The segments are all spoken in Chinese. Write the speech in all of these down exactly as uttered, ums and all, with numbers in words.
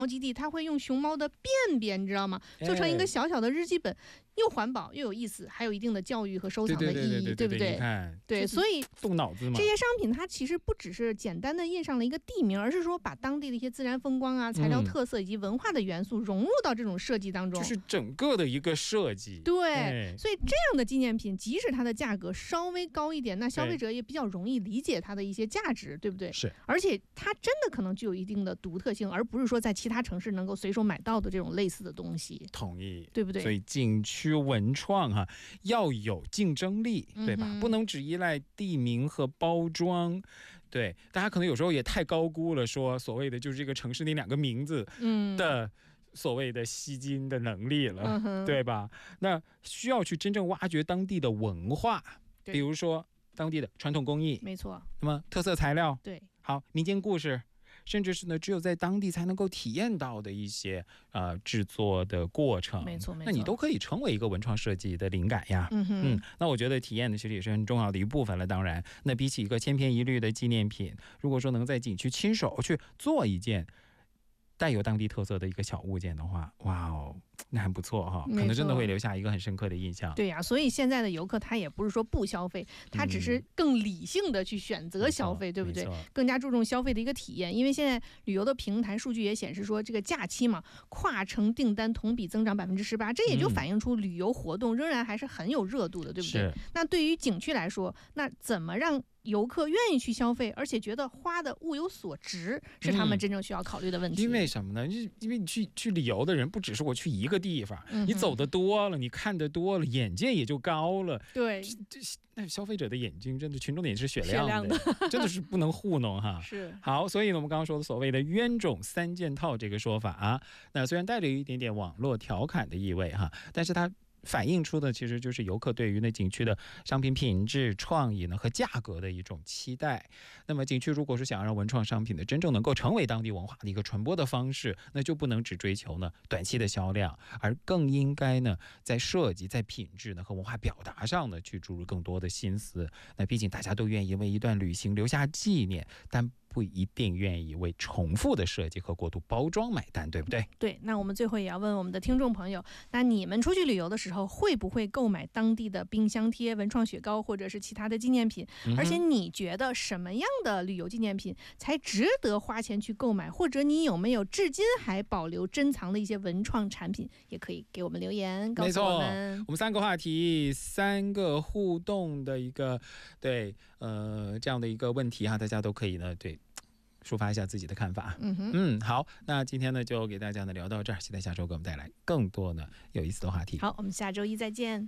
基地，它会用熊猫的便便，你知道吗？做成一个小小的日记本，又环保又有意思，还有一定的教育和收藏的意义，对不对？对，所以动脑子嘛。 这些商品它其实不只是简单的印上了一个地名，而是说把当地的一些自然风光啊、材料特色以及文化的元素融入到这种设计当中， 就是整个的一个设计。 对，所以这样的纪念品，即使它的价格稍微高一点，那消费者也比较容易理解它的一些价值，对不对？ 是， 而且它真的可能具有一定的独特性，而不是说在其他城市能够随手买到的这种类似的东西。 同意， 对不对？ 所以景区文创哈、啊、要有竞争力，对吧？嗯、不能只依赖地名和包装。对，大家可能有时候也太高估了，说所谓的就是这个城市那两个名字的所谓的吸金的能力了，嗯、对吧？那需要去真正挖掘当地的文化，比如说当地的传统工艺， 没错。 那么特色材料， 对， 好，民间故事。甚至是呢，只有在当地才能够体验到的一些呃制作的过程， 没错没错， 那你都可以成为一个文创设计的灵感呀。 嗯哼， 嗯，那我觉得体验呢，其实也是很重要的一部分了。当然，那比起一个千篇一律的纪念品，如果说能在景区亲手去做一件带有当地特色的一个小物件的话，哇哦，那还不错哈，可能真的会留下一个很深刻的印象。 对呀、啊，所以现在的游客他也不是说不消费，他只是更理性的去选择消费，嗯、对不对？更加注重消费的一个体验。因为现在旅游的平台数据也显示说，这个假期嘛，跨城订单同比增长百分之十八，这也就反映出旅游活动仍然还是很有热度的，对不对？那对于景区来说，那怎么让游客愿意去消费，而且觉得花的物有所值，是他们真正需要考虑的问题。 嗯、因为什么呢？因为你去去旅游的人不只是我去一个地方，嗯、你走的多了，你看的多了，眼界也就高了。 对， 那消费者的眼睛真的，群众的眼睛是雪亮的，亮的真的是不能糊弄哈。 是好，所以呢，我们刚刚说的所谓的冤种三件套这个说法啊，那虽然带着一点点网络调侃的意味哈，但是它反映出的其实就是游客对于那景区的商品品质、创意呢和价格的一种期待。那么景区如果是想要让文创商品的真正能够成为当地文化的一个传播的方式，那就不能只追求呢短期的销量，而更应该呢在设计、在品质呢和文化表达上呢去注入更多的心思。那毕竟大家都愿意为一段旅行留下纪念，但不一定愿意为重复的设计和过度包装买单，对不对？ 对，那我们最后也要问我们的听众朋友，那你们出去旅游的时候会不会购买当地的冰箱贴、文创雪糕或者是其他的纪念品？嗯、而且你觉得什么样的旅游纪念品才值得花钱去购买？或者你有没有至今还保留珍藏的一些文创产品？也可以给我们留言告诉我们。 没错，我们三个话题，三个互动的一个对呃这样的一个问题哈，大家都可以呢对抒发一下自己的看法。 嗯哼， 嗯，好，那今天呢就给大家呢聊到这儿，期待下周给我们带来更多呢有意思的话题。 好，我们下周一再见。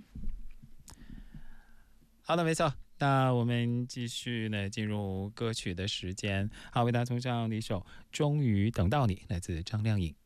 好的，没错。那我们继续呢进入歌曲的时间，好，为大家送上一首《终于等到你》，来自张靓颖。